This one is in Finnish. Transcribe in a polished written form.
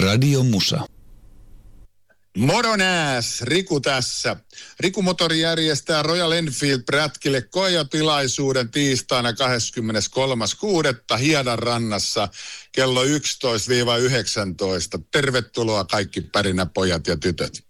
Radio Musa. Moro nääs, Riku tässä. Riku Motori järjestää Royal Enfield-prätkille koejotilaisuuden tiistaina 23.6. Hiedan rannassa kello 11-19. Tervetuloa kaikki pärinä pojat ja tytöt.